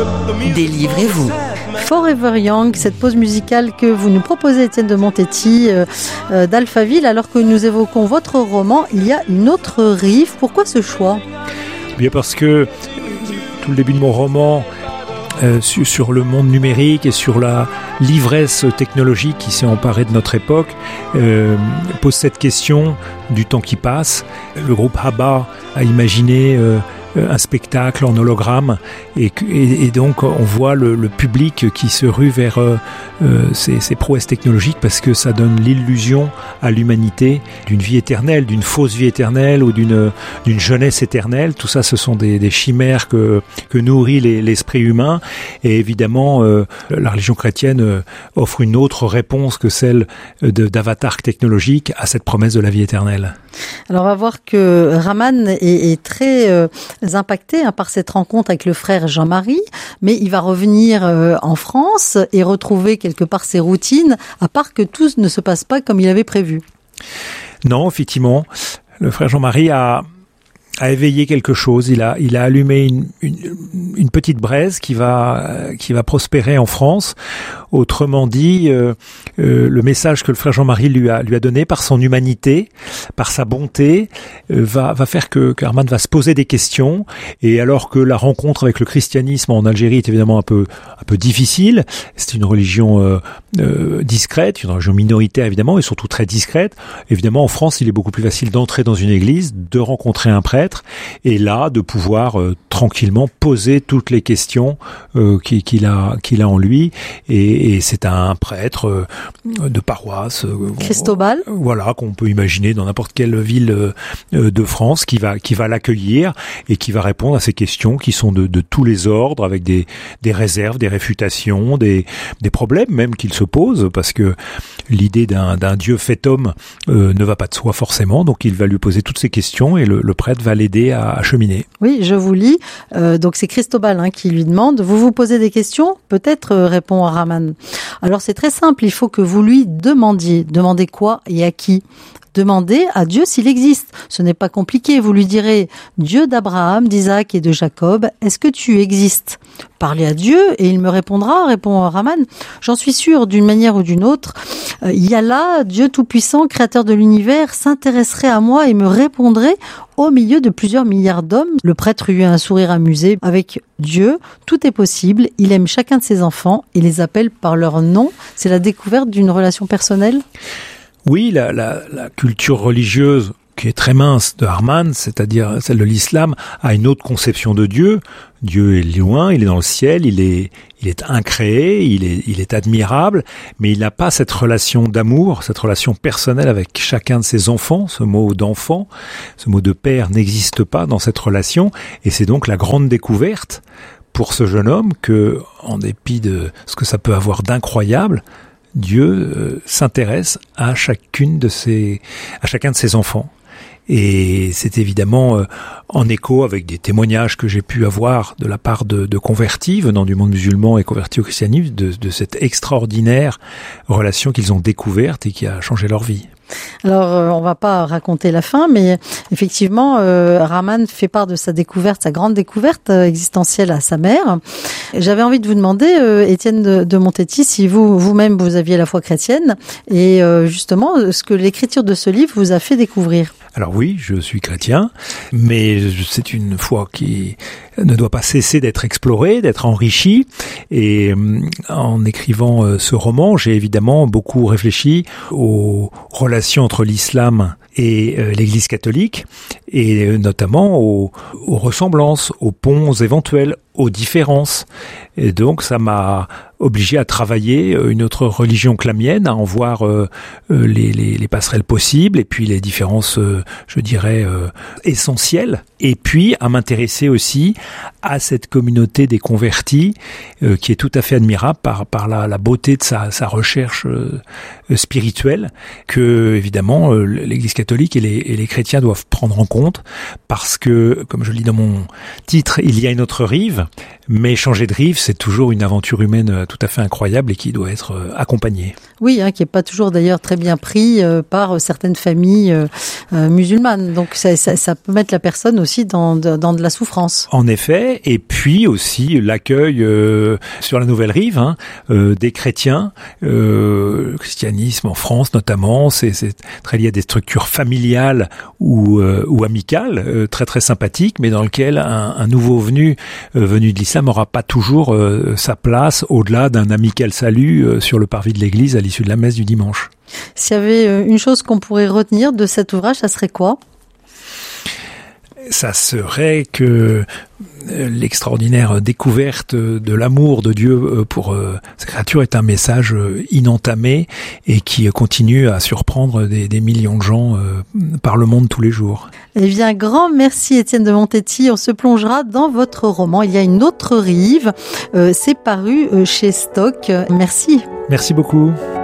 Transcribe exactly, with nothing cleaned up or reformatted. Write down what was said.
Délivrez-vous. Forever Young, cette pause musicale que vous nous proposez, Étienne de Montetti, euh, euh, d'Alphaville, alors que nous évoquons votre roman, il y a une autre rive. Pourquoi ce choix ? Bien parce que tout le début de mon roman, euh, sur, sur le monde numérique et sur la l'ivresse technologique qui s'est emparée de notre époque, euh, pose cette question du temps qui passe. Le groupe ABBA a imaginé euh, un spectacle en hologramme et, et, et donc on voit le, le public qui se rue vers euh, euh, ces, ces prouesses technologiques parce que ça donne l'illusion à l'humanité d'une vie éternelle, d'une fausse vie éternelle ou d'une, d'une jeunesse éternelle. Tout ça, ce sont des, des chimères que, que nourrit les, l'esprit humain et évidemment euh, la religion chrétienne euh, offre une autre réponse que celle de, d'avatar technologique à cette promesse de la vie éternelle. Alors on va voir que Raman est, est très euh, impacté hein, par cette rencontre avec le frère Jean-Marie, mais il va revenir euh, en France et retrouver quelque part ses routines, à part que tout ne se passe pas comme il avait prévu. Non, effectivement, le frère Jean-Marie a, a éveillé quelque chose. Il a, il a allumé une, une, une petite braise qui va, qui va prospérer en France. Autrement dit, euh, euh, le message que le frère Jean-Marie lui a, lui a donné par son humanité, par sa bonté, euh, va, va faire que Arman va se poser des questions. Et alors que la rencontre avec le christianisme en Algérie est évidemment un peu, un peu difficile, c'est une religion euh, euh, discrète, une religion minoritaire évidemment, et surtout très discrète. Évidemment, en France, il est beaucoup plus facile d'entrer dans une église, de rencontrer un prêtre, et là, de pouvoir euh, tranquillement poser toutes les questions euh, qu'il, qu'il a, qu'il a en lui. Et Et c'est un prêtre euh, de paroisse, euh, Cristobal, euh, voilà, qu'on peut imaginer dans n'importe quelle ville euh, de France, qui va qui va l'accueillir et qui va répondre à ces questions qui sont de, de tous les ordres, avec des des réserves, des réfutations, des des problèmes même qu'il se pose, parce que l'idée d'un d'un Dieu fait homme euh, ne va pas de soi forcément, donc il va lui poser toutes ces questions et le, le prêtre va l'aider à, à cheminer. Oui, je vous lis. Euh, donc c'est Cristobal hein, qui lui demande. Vous vous posez des questions ? Peut-être euh, répond Raman. Alors c'est très simple, il faut que vous lui demandiez. Demandez quoi et à qui ? Demandez à Dieu s'il existe. Ce n'est pas compliqué, vous lui direz « Dieu d'Abraham, d'Isaac et de Jacob, est-ce que tu existes ?» Parlez à Dieu et il me répondra, répond Raman. J'en suis sûr, d'une manière ou d'une autre. Euh, il y a là, Dieu Tout-Puissant, créateur de l'univers, s'intéresserait à moi et me répondrait au milieu de plusieurs milliards d'hommes. Le prêtre eut un sourire amusé. Avec Dieu, tout est possible. Il aime chacun de ses enfants et les appelle par leur nom. C'est la découverte d'une relation personnelle ? Oui, la, la, la culture religieuse qui est très mince de Arman, c'est-à-dire celle de l'islam, a une autre conception de Dieu. Dieu est loin, il est dans le ciel, il est, il est incréé, il est, il est admirable, mais il n'a pas cette relation d'amour, cette relation personnelle avec chacun de ses enfants. Ce mot d'enfant, ce mot de père n'existe pas dans cette relation, et c'est donc la grande découverte pour ce jeune homme que, en dépit de ce que ça peut avoir d'incroyable, Dieu euh, s'intéresse à chacune de ses, à chacun de ses enfants. Et c'est évidemment euh, en écho avec des témoignages que j'ai pu avoir de la part de, de convertis venant du monde musulman et convertis au christianisme, de, de cette extraordinaire relation qu'ils ont découverte et qui a changé leur vie. Alors, euh, on va pas raconter la fin, mais effectivement, euh, Raman fait part de sa découverte, sa grande découverte euh, existentielle à sa mère. J'avais envie de vous demander, euh, Étienne de, de Montetti, si vous, vous-même, vous aviez la foi chrétienne, et euh, justement, ce que l'écriture de ce livre vous a fait découvrir. Alors oui, je suis chrétien, mais c'est une foi qui ne doit pas cesser d'être explorée, d'être enrichie. Et en écrivant ce roman, j'ai évidemment beaucoup réfléchi aux relations entre l'islam et l'Église catholique, et notamment aux, aux ressemblances, aux ponts éventuels, aux différences. Et donc ça m'a obligé à travailler une autre religion que la mienne, à en voir euh, les, les, les passerelles possibles, et puis les différences, euh, je dirais, euh, essentielles, et puis à m'intéresser aussi à cette communauté des convertis, euh, qui est tout à fait admirable par, par la, la beauté de sa, sa recherche euh, spirituelle, que évidemment euh, l'Église catholique catholique et les, et les chrétiens doivent prendre en compte, parce que, comme je le dis dans mon titre, il y a une autre rive, mais changer de rive, c'est toujours une aventure humaine tout à fait incroyable et qui doit être accompagnée. Oui, hein, qui n'est pas toujours d'ailleurs très bien pris euh, par certaines familles euh, euh, musulmanes. Donc ça, ça, ça peut mettre la personne aussi dans, dans de la souffrance. En effet, et puis aussi l'accueil euh, sur la nouvelle rive hein, euh, des chrétiens, euh, le christianisme en France notamment, c'est, c'est très lié à des structures familiales ou, euh, ou amicales, euh, très très sympathiques, mais dans lequel un, un nouveau venu euh, venu de l'islam n'aura pas toujours euh, sa place au-delà d'un amical salut euh, sur le parvis de l'église à l'issue de la messe du dimanche. S'il y avait une chose qu'on pourrait retenir de cet ouvrage, ça serait quoi ? Ça serait que l'extraordinaire découverte de l'amour de Dieu pour sa créature est un message inentamé et qui continue à surprendre des, des millions de gens par le monde tous les jours. Eh bien, grand merci Étienne de Montetti. On se plongera dans votre roman. Il y a une autre rive. Euh, c'est paru chez Stock. Merci. Merci beaucoup.